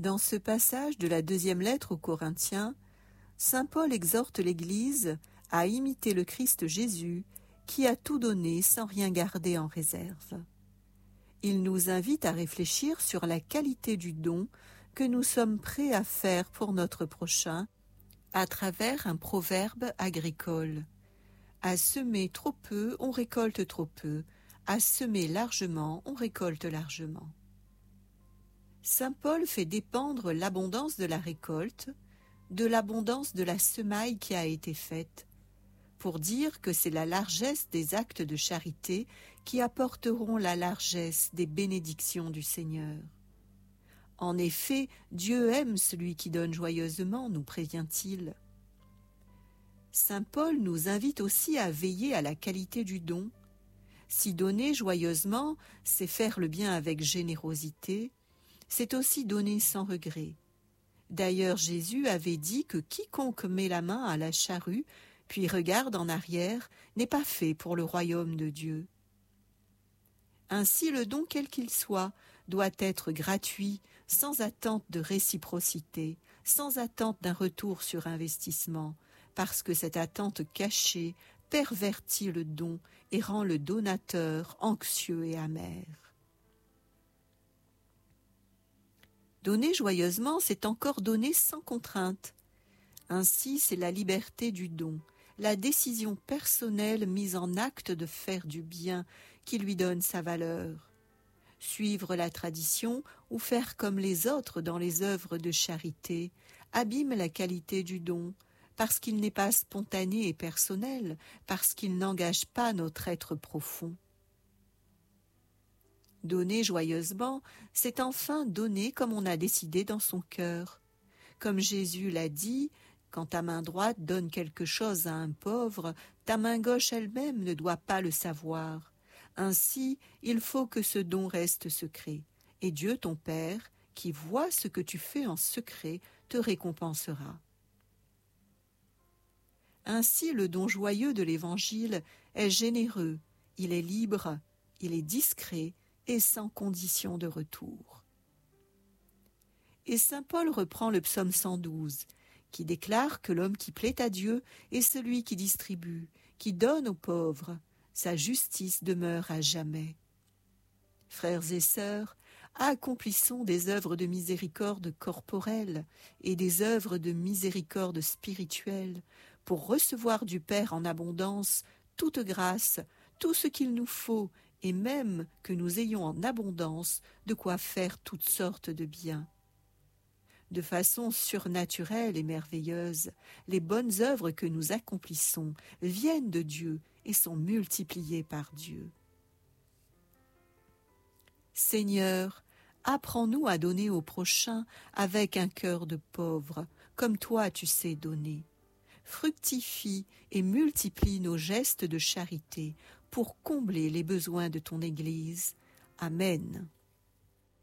Dans ce passage de la deuxième lettre aux Corinthiens, saint Paul exhorte l'Église à imiter le Christ Jésus qui a tout donné sans rien garder en réserve. Il nous invite à réfléchir sur la qualité du don que nous sommes prêts à faire pour notre prochain à travers un proverbe agricole. À semer trop peu, on récolte trop peu. À semer largement, on récolte largement. Saint Paul fait dépendre l'abondance de la récolte de l'abondance de la semaille qui a été faite, pour dire que c'est la largesse des actes de charité qui apporteront la largesse des bénédictions du Seigneur. En effet, Dieu aime celui qui donne joyeusement, nous prévient-il. Saint Paul nous invite aussi à veiller à la qualité du don. Si donner joyeusement, c'est faire le bien avec générosité, c'est aussi donner sans regret. D'ailleurs, Jésus avait dit que quiconque met la main à la charrue, puis regarde en arrière, n'est pas fait pour le royaume de Dieu. Ainsi, le don, quel qu'il soit, doit être gratuit, sans attente de réciprocité, sans attente d'un retour sur investissement, parce que cette attente cachée pervertit le don et rend le donateur anxieux et amer. Donner joyeusement, c'est encore donner sans contrainte. Ainsi, c'est la liberté du don, la décision personnelle mise en acte de faire du bien qui lui donne sa valeur. Suivre la tradition ou faire comme les autres dans les œuvres de charité abîme la qualité du don, parce qu'il n'est pas spontané et personnel, parce qu'il n'engage pas notre être profond. Donner joyeusement, c'est enfin donner comme on a décidé dans son cœur. Comme Jésus l'a dit, quand ta main droite donne quelque chose à un pauvre, ta main gauche elle-même ne doit pas le savoir. Ainsi, il faut que ce don reste secret. Et Dieu, ton Père, qui voit ce que tu fais en secret, te récompensera. Ainsi, le don joyeux de l'Évangile est généreux, il est libre, il est discret, et sans condition de retour. Et saint Paul reprend le psaume 112, qui déclare que l'homme qui plaît à Dieu est celui qui distribue, qui donne aux pauvres, sa justice demeure à jamais. Frères et sœurs, accomplissons des œuvres de miséricorde corporelle et des œuvres de miséricorde spirituelle pour recevoir du Père en abondance toute grâce, tout ce qu'il nous faut, et même que nous ayons en abondance de quoi faire toutes sortes de biens. De façon surnaturelle et merveilleuse, les bonnes œuvres que nous accomplissons viennent de Dieu et sont multipliées par Dieu. Seigneur, apprends-nous à donner au prochain avec un cœur de pauvre, comme toi tu sais donner. Fructifie et multiplie nos gestes de charité pour combler les besoins de ton Église. Amen.